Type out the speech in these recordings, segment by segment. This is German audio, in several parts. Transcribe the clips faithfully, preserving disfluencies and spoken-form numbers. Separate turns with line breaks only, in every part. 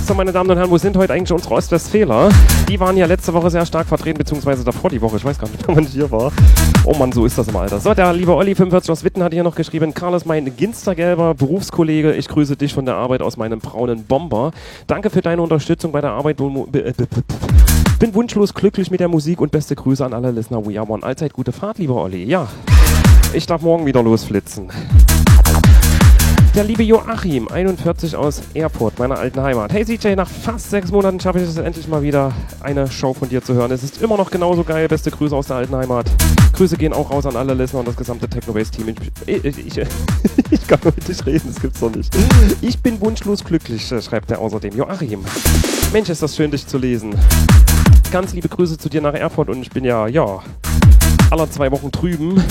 So, meine Damen und Herren, wo sind heute eigentlich unsere Ostwestfäler? Die waren ja letzte Woche sehr stark vertreten, beziehungsweise davor die Woche. Ich weiß gar nicht, wann ich hier war. Oh Mann, so ist das im Alter. So, der liebe Olli fünfundvierzig aus Witten hat hier noch geschrieben: Carlos, mein Ginstergelber Berufskollege, ich grüße dich von der Arbeit aus meinem braunen Bomber. Danke für deine Unterstützung bei der Arbeit. Bin wunschlos glücklich mit der Musik und beste Grüße an alle Listener. We are one. Allzeit gute Fahrt, lieber Olli. Ja, ich darf morgen wieder losflitzen. Der liebe Joachim, einundvierzig aus Erfurt, meiner alten Heimat. Hey C J, nach fast sechs Monaten schaffe ich es endlich mal wieder, eine Show von dir zu hören. Es ist immer noch genauso geil. Beste Grüße aus der alten Heimat. Grüße gehen auch raus an alle Listener und das gesamte Technobase-Team. Ich, ich, ich, ich kann mit dich reden, das gibt's doch nicht. Ich bin wunschlos glücklich, schreibt er außerdem. Joachim, Mensch, ist das schön, dich zu lesen. Ganz liebe Grüße zu dir nach Erfurt und ich bin ja, ja, alle zwei Wochen drüben.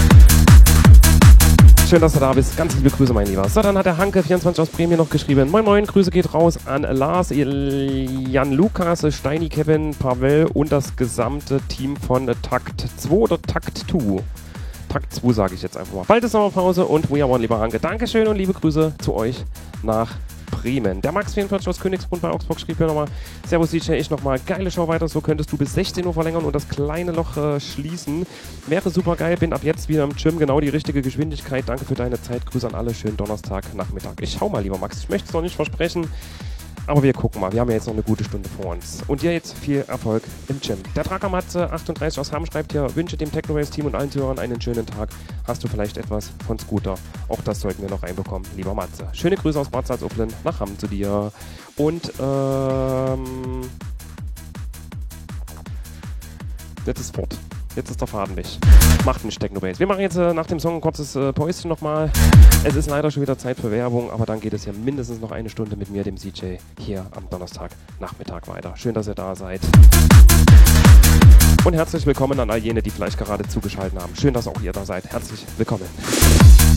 Schön, dass du da bist. Ganz liebe Grüße, mein Lieber. So, dann hat der Hanke vierundzwanzig aus Bremen noch geschrieben. Moin Moin, Grüße geht raus an Lars, Jan Lukas, Steini, Kevin, Pavel und das gesamte Team von Takt zwei oder Takt zwei. Takt zwei sage ich jetzt einfach mal. Bald ist Sommerpause und we are one, lieber Hanke. Dankeschön und liebe Grüße zu euch nach Bremen. Der Max vierundvierzig aus Königsbrunn bei Augsburg schrieb hier nochmal: Servus D J, ich nochmal, geile Show weiter, so könntest du bis sechzehn Uhr verlängern und das kleine Loch äh, schließen. Wäre super geil, bin ab jetzt wieder im Gym, genau die richtige Geschwindigkeit. Danke für deine Zeit, Grüße an alle, schönen Donnerstag, Nachmittag. Ich schau mal, lieber Max, ich möchte es noch nicht versprechen, aber wir gucken mal, wir haben ja jetzt noch eine gute Stunde vor uns. Und dir jetzt viel Erfolg im Gym. Der Trackermatze achtunddreißig aus Hamm schreibt hier: Wünsche dem Technobase-Team und allen Zuhörern einen schönen Tag. Hast du vielleicht etwas von Scooter? Auch das sollten wir noch reinbekommen, lieber Matze. Schöne Grüße aus Bad Salzuflen nach Hamm zu dir. Und, ähm... jetzt ist fort. Jetzt ist der Faden weg. Macht nicht Technobase. Wir machen jetzt äh, nach dem Song ein kurzes äh, Päuschen nochmal. Es ist leider schon wieder Zeit für Werbung, aber dann geht es ja mindestens noch eine Stunde mit mir, dem C J, hier am Donnerstagnachmittag weiter. Schön, dass ihr da seid. Und herzlich willkommen an all jene, die vielleicht gerade zugeschaltet haben. Schön, dass auch ihr da seid. Herzlich willkommen.